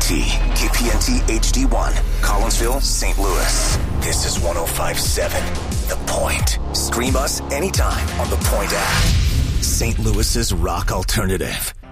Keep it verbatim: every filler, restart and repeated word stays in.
T, K P N T H D one, Collinsville, Saint Louis. This is one oh five point seven The Point. Stream us anytime on The Point app. Saint Louis's rock alternative.